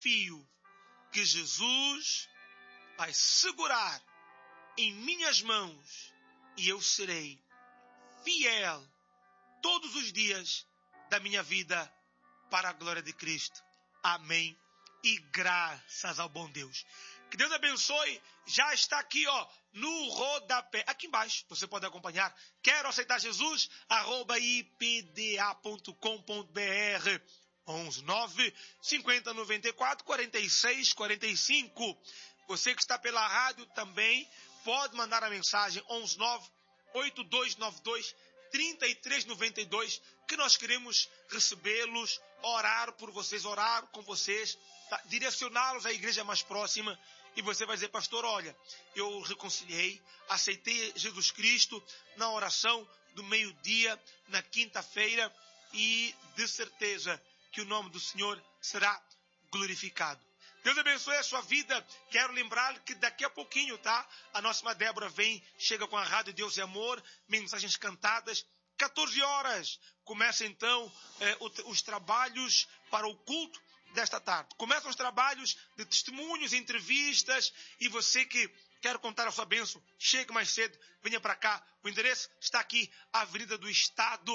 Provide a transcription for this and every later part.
Confio que Jesus vai segurar em minhas mãos e eu serei fiel todos os dias da minha vida para a glória de Cristo. Amém. E graças ao bom Deus. Que Deus abençoe. Já está aqui, no rodapé. Aqui embaixo, você pode acompanhar. Quero aceitar Jesus? @ipda.com.br 119 50 94 46 45. Você que está pela rádio também pode mandar a mensagem 119 8292 3392, que nós queremos recebê-los, orar por vocês, orar com vocês, direcioná-los à igreja mais próxima. E você vai dizer: pastor, olha, eu reconciliei, aceitei Jesus Cristo na oração do meio-dia, na quinta-feira, e de certeza que o nome do Senhor será glorificado. Deus abençoe a sua vida. Quero lembrar que daqui a pouquinho, a nossa irmã Débora chega com a Rádio Deus e Amor, mensagens cantadas. 14 horas, começa então os trabalhos para o culto desta tarde. Começam os trabalhos de testemunhos, entrevistas, e você que quer contar a sua bênção, chegue mais cedo, venha para cá. O endereço está aqui, Avenida do Estado,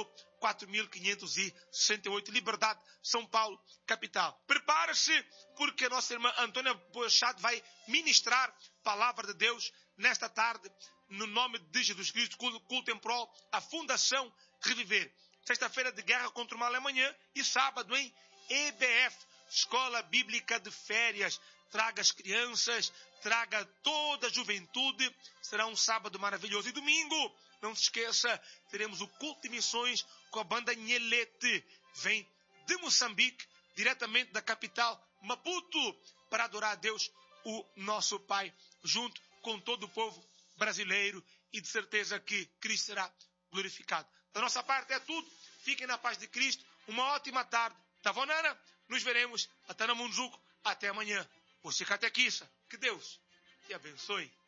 4568, Liberdade, São Paulo, capital. Prepare-se, porque nossa irmã Antônia Boechat vai ministrar palavra de Deus nesta tarde, no nome de Jesus Cristo, culto em prol, a Fundação Reviver. Sexta-feira de guerra contra o mal é amanhã, e sábado em EBF, Escola Bíblica de Férias. Traga as crianças, traga toda a juventude. Será um sábado maravilhoso. E domingo, não se esqueça, teremos o culto de missões com a banda Nhelete. Vem de Moçambique, diretamente da capital Maputo, para adorar a Deus, o nosso Pai, junto com todo o povo brasileiro. E de certeza que Cristo será glorificado. Da nossa parte é tudo. Fiquem na paz de Cristo. Uma ótima tarde. Tavonana, nos veremos. Até na Munzuco. Até amanhã. Você catequista. Que Deus te abençoe.